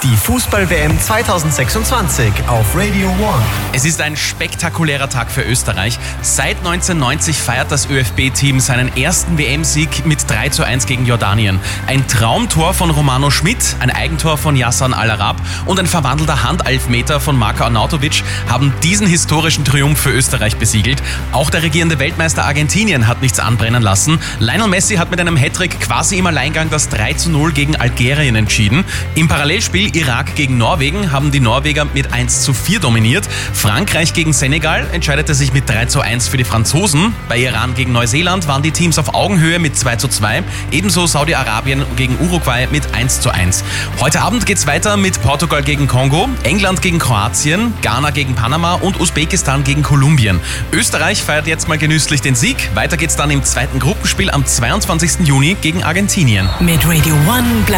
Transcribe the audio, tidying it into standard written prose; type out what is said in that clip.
Die Fußball-WM 2026 auf Radio One. Es ist ein spektakulärer Tag für Österreich. Seit 1990 feiert das ÖFB-Team seinen ersten WM-Sieg mit 3:1 gegen Jordanien. Ein Traumtor von Romano Schmidt, ein Eigentor von Yassan Al-Arab und ein verwandelter Handelfmeter von Marko Arnautovic haben diesen historischen Triumph für Österreich besiegelt. Auch der regierende Weltmeister Argentinien hat nichts anbrennen lassen. Lionel Messi hat mit einem Hattrick quasi im Alleingang das 3:0 gegen Algerien entschieden. Im Parallelspiel Irak gegen Norwegen haben die Norweger mit 1:4 dominiert. Frankreich gegen Senegal entscheidete sich mit 3:1 für die Franzosen. Bei Iran gegen Neuseeland waren die Teams auf Augenhöhe mit 2:2. Ebenso Saudi-Arabien gegen Uruguay mit 1:1. Heute Abend geht's weiter mit Portugal gegen Kongo, England gegen Kroatien, Ghana gegen Panama und Usbekistan gegen Kolumbien. Österreich feiert jetzt mal genüsslich den Sieg. Weiter geht's dann im zweiten Gruppenspiel am 22. Juni gegen Argentinien. Mit Radio One